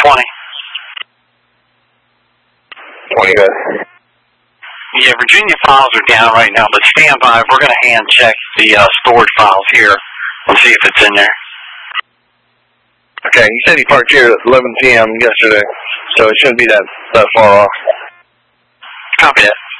20. 20, good. Yeah, Virginia files are down right now, but stand by. We're going to hand check the stored files here and see if it's in there. Okay, you said he parked here at 11 p.m. yesterday, so it shouldn't be that far off. Copy that.